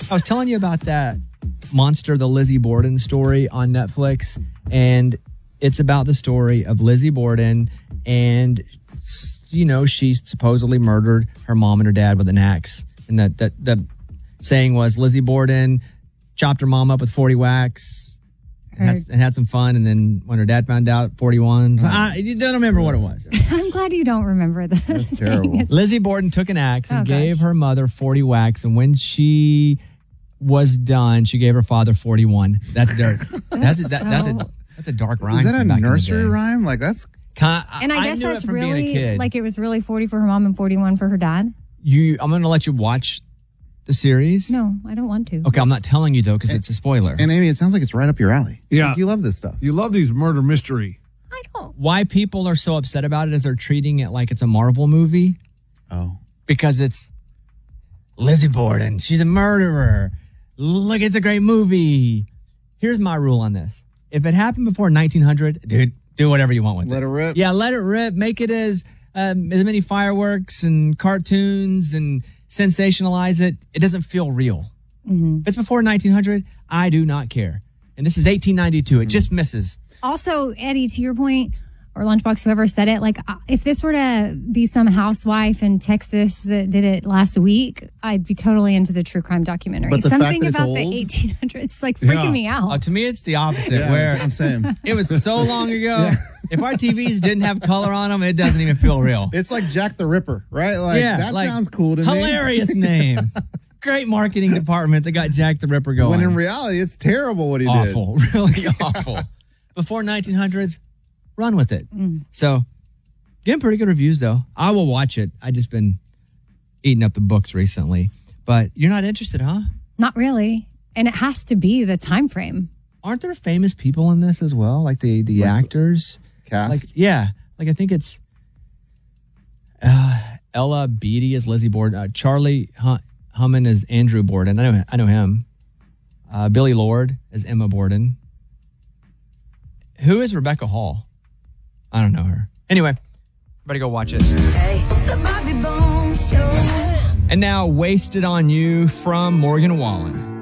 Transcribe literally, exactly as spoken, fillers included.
I was telling you about that monster, the Lizzie Borden story on Netflix, and it's about the story of Lizzie Borden, and you know, she supposedly murdered her mom and her dad with an axe, and that that the saying was Lizzie Borden chopped her mom up with forty whacks and had, and had some fun, and then when her dad found out, forty-one. Mm. I, I don't remember what it was. I'm glad you don't remember this. That's terrible. Lizzie Borden took an axe and oh, gave gosh. her mother forty whacks, and when she was done, she gave her father forty-one. That's dirt. that's, that's, that, so... that's a that's a dark rhyme. Is that a from back in the nursery day. rhyme? Like that's. Kind of, and I, I guess knew that's it from being a really kid. like it was really forty for her mom and forty-one for her dad. You, I'm going to let you watch the series. No, I don't want to. Okay, I'm not telling you though because it's a spoiler. And Amy, it sounds like it's right up your alley. Yeah, like you love this stuff. You love these murder mystery. I don't. Why people are so upset about it is they're treating it like it's a Marvel movie. Oh, because it's Lizzie Borden. She's a murderer. Look, it's a great movie. Here's my rule on this: if it happened before nineteen hundred, dude, do whatever you want with let it. it rip. Yeah, let it rip. Make it as um, as many fireworks and cartoons and sensationalize it. It doesn't feel real. Mm-hmm. If it's before nineteen hundred, I do not care. And this is eighteen ninety-two. It just misses. Also, Eddie, to your point, or Lunchbox, whoever said it, like if this were to be some housewife in Texas that did it last week, I'd be totally into the true crime documentary. But the Something fact that it's about old? the eighteen hundreds, like freaking Yeah. me out. Uh, to me, it's the opposite. Yeah, where I'm saying it was so long ago. If our T Vs didn't have color on them, it doesn't even feel real. it's like Jack the Ripper, right? Like yeah, that like, sounds cool to me. Hilarious name. Great marketing department that got Jack the Ripper going. When in reality, it's terrible what he awful, did. Really awful. Before nineteen hundreds, run with it. Mm. So, getting pretty good reviews though. I will watch it. I just been eating up the books recently. But you're not interested, huh? Not really. And it has to be the time frame. Aren't there famous people in this as well? Like the the like actors? Cast? Like yeah. Like I think it's uh, Ella Beatty as Lizzie Borden. Uh, Charlie H- Hunnam as Andrew Borden. I know I know him. Uh, Billy Lord as Emma Borden. Who is Rebecca Hall? I don't know her. Anyway, everybody go watch it. Hey, the Bobby Bones Show. And now, Wasted on You from Morgan Wallen.